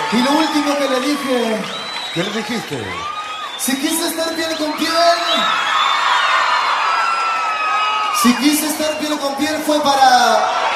Y lo último que le dije... ¿Qué le dijiste? Si quise estar piel con piel... Si quise estar piel con piel fue para...